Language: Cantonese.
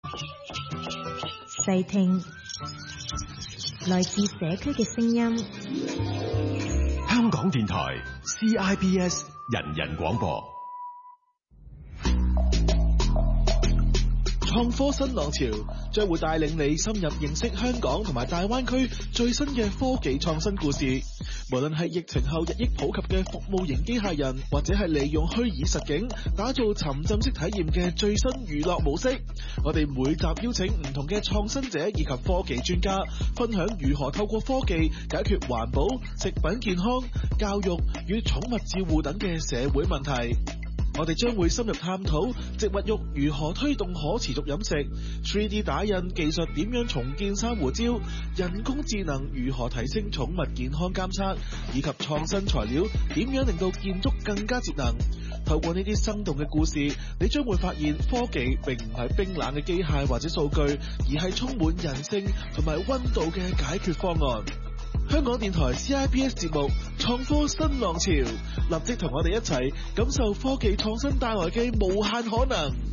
細聽，來自社區嘅聲音。 香港電台 CIBS 人人廣播。 創科新浪潮將會帶領你深入認識香港同埋大灣區最新嘅科技創新故事。無論係疫情後日益普及嘅服務型機械人，或者係利用虛擬實境打造沉浸式體驗嘅最新娛樂模式，我哋每集邀請唔同嘅創新者以及科技專家，分享如何透過科技解決環保、食品健康、教育與寵物照護等嘅社會問題。我哋將會深入探討植物肉如何推動可持續飲食， 3D 打印技術點樣重建珊瑚礁，人工智能如何提升寵物健康監測，以及創新材料點樣令到建築更加節能。透過呢啲生動嘅故事，你將會發現科技並唔係冰冷嘅機械或者數據，而係充滿人性同埋溫度嘅解決方案。香港電台 CIBS 節目創科新浪潮，立即同我哋一齊感受科技創新帶來嘅無限可能。